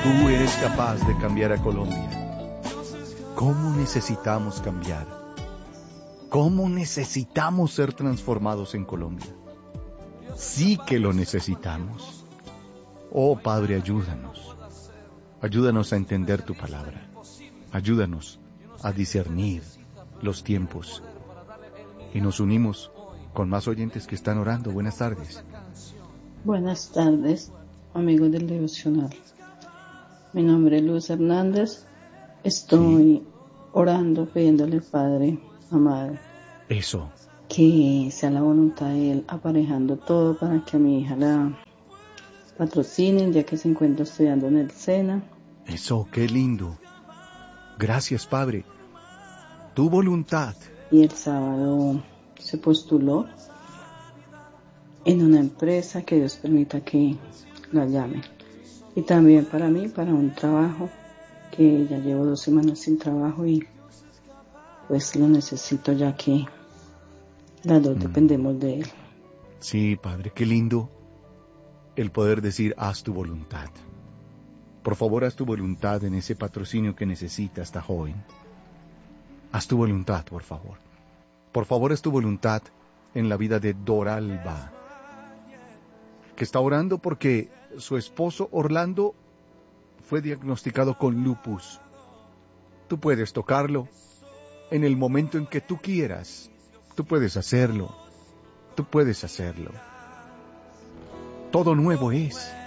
Tú eres capaz de cambiar a Colombia. ¿Cómo necesitamos cambiar? ¿Cómo necesitamos ser transformados en Colombia? Sí que lo necesitamos. Oh Padre, ayúdanos. Ayúdanos a entender tu palabra. Ayúdanos a discernir los tiempos. Y nos unimos con más oyentes que están orando. Buenas tardes. Buenas tardes, amigos del devocional. Mi nombre es Luz Hernández. Estoy orando, pidiéndole al Padre amado Eso. que sea la voluntad de Él, aparejando todo para que a mi hija la patrocinen, ya que se encuentra estudiando en el SENA. Eso, qué lindo. Gracias, Padre. Tu voluntad. Y el sábado se postuló en una empresa, que Dios permita que la llame. Y también para mí, para un trabajo, que ya llevo 2 semanas sin trabajo y pues lo necesito, ya que las dos dependemos de Él. Sí, Padre, qué lindo el poder decir, haz tu voluntad. Por favor, haz tu voluntad en ese patrocinio que necesita esta joven. Haz tu voluntad, por favor. Por favor, haz tu voluntad en la vida de Doralba, que está orando porque su esposo Orlando fue diagnosticado con lupus. Tú puedes tocarlo en el momento en que tú quieras. Tú puedes hacerlo. Tú puedes hacerlo. Todo nuevo es.